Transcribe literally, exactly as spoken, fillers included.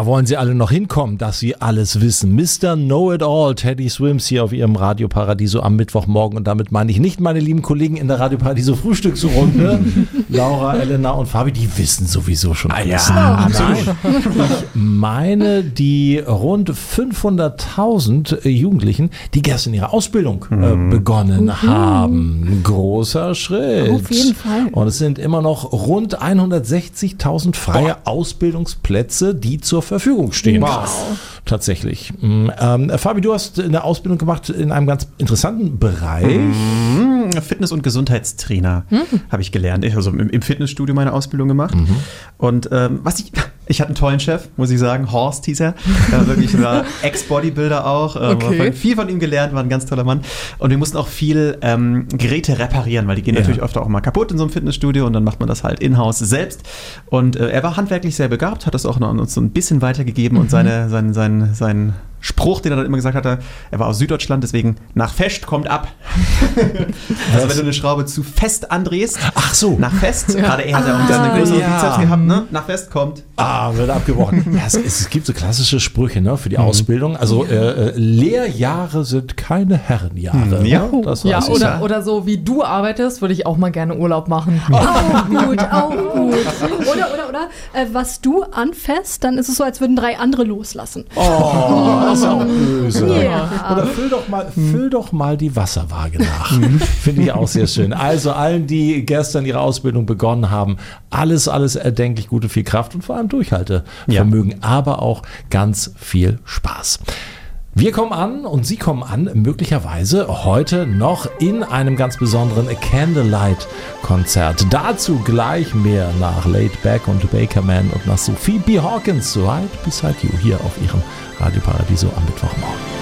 Da wollen sie alle noch hinkommen, dass sie alles wissen. Mister Know-it-all, Teddy Swims hier auf ihrem Radio Paradiso am Mittwochmorgen. Und damit meine ich nicht meine lieben Kollegen in der Radio Paradiso Frühstücksrunde, Laura, Elena und Fabi, die wissen sowieso schon alles. Ah, ja, absolut. Ich meine die rund fünfhunderttausend Jugendlichen, die gestern ihre Ausbildung äh, Mhm. begonnen Mhm. haben. Großer Schritt. Auf jeden Fall. Und es sind immer noch rund hundertsechzigtausend freie Ausbildungsplätze, die zur Verfügung stehen. Wow. Tatsächlich. Ähm, Fabi, du hast eine Ausbildung gemacht in einem ganz interessanten Bereich. Mhm. Fitness- und Gesundheitstrainer mhm. habe ich gelernt. Ich also im, im Fitnessstudio meine Ausbildung gemacht. Mhm. Und ähm, was ich, ich hatte einen tollen Chef, muss ich sagen. Horst hieß er. Er wirklich war Ex-Bodybuilder auch. Äh, Okay. Viel von ihm gelernt, war ein ganz toller Mann. Und wir mussten auch viel ähm, Geräte reparieren, weil die gehen Ja. natürlich oft auch mal kaputt in so einem Fitnessstudio und dann macht man das halt in-house selbst. Und äh, er war handwerklich sehr begabt, hat das auch noch an uns so ein bisschen weitergegeben Mhm. und seine, sein, sein, sein Spruch, den er dann immer gesagt hatte, er war aus Süddeutschland, deswegen nach fest kommt ab. Also wenn du eine Schraube zu fest andrehst, Ach so. nach fest, gerade er hat ja auch ah, eine größere ja. Bizeps gehabt, ne? Nach fest kommt. Ah, wird abgebrochen. Ja, es, es gibt so klassische Sprüche, ne, für die Ausbildung. Also äh, äh, Lehrjahre sind keine Herrenjahre. Ja. Ne? Das Ja, weiß ich. oder, oder so wie du arbeitest, würde ich auch mal gerne Urlaub machen. Auch gut, auch gut. Oder, oder, oder, äh, was du anfasst, dann ist es so, als würden drei andere loslassen. Oh, das ist auch böse. Ja. Oder füll doch mal, füll doch mal die Wasserwaage nach. Finde ich auch sehr schön. Also allen, die gestern ihre Ausbildung begonnen haben, alles, alles erdenklich gute, viel Kraft und vor allem Durchhaltevermögen, ja. aber auch ganz viel Spaß. Wir kommen an und Sie kommen an, möglicherweise heute noch in einem ganz besonderen Candlelight-Konzert. Dazu gleich mehr nach Laid Back und Bakerman und nach Sophie B. Hawkins, So Right Beside You, hier auf Ihrem Radio Paradiso am Mittwochmorgen.